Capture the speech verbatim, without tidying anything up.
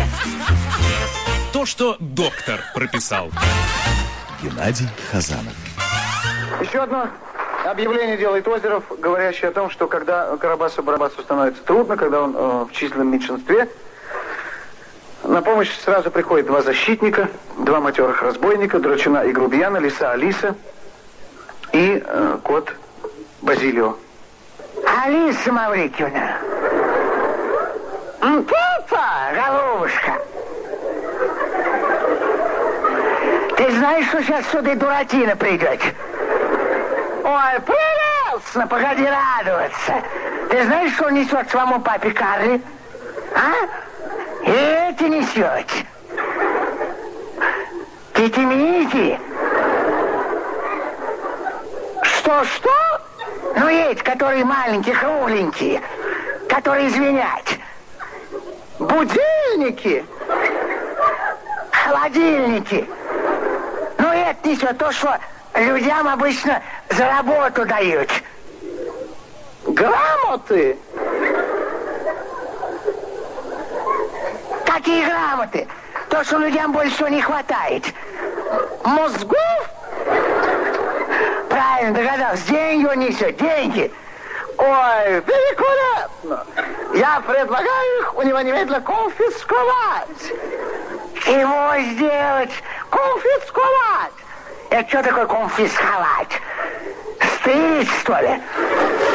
То, что доктор прописал. Геннадий Хазанов. Еще одно объявление делает Озеров, говорящее о том, что когда Карабасу-Барабасу становится трудно, когда он э, в численном меньшинстве, на помощь сразу приходят два защитника, два матерых разбойника, Драчуна и Грубияна, Лиса Алиса и э, кот Базилио. Алиса Маврикиевна. Папа, голубушка. Ты знаешь, что сейчас сюда и Дуратино придет? Ой, прелестно, погоди радоваться. Ты знаешь, что он несет своему папе Карли? А? И эти несет. Кити-мити. Что-что? Ну, эти, которые маленькие, кругленькие, которые звенят. Будильники. Холодильники. Ну, это несет то, что людям обычно за работу дают. Грамоты? Какие грамоты? То, что людям больше всего не хватает. Мозгов? Правильно догадался. Деньги он несет, деньги. Ой, великолепно. Я предлагаю их у него немедленно конфисковать. Чего сделать? Конфисковать. Это что такое конфисковать? Стрелить, что ли?